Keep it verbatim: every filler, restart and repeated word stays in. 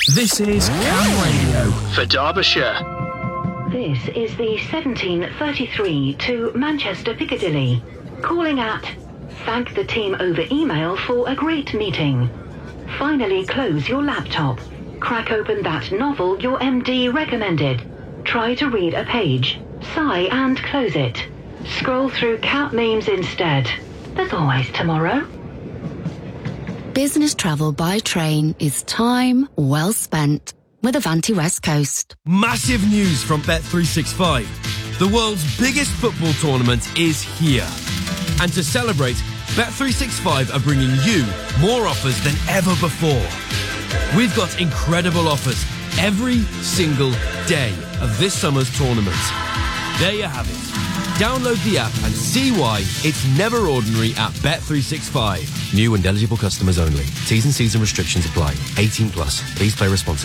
This is Cam Radio for Derbyshire. This is the seventeen thirty-three to Manchester Piccadilly. Calling at thank the team over email for a great meeting. Finally close your laptop. Crack open that novel your M D recommended. Try to read a page. Sigh and close it. Scroll through cat memes instead. There's always tomorrow. Business travel by train is time well spent with Avanti West Coast. Massive news from Bet three sixty-five. The world's biggest football tournament is here. And to celebrate, Bet three sixty-five are bringing you more offers than ever before. We've got incredible offers every single day of this summer's tournament. There you have it. Download the app and see why it's never ordinary at Bet three sixty-five. New and eligible customers only. T's and C's and restrictions apply. eighteen plus. Please play responsibly.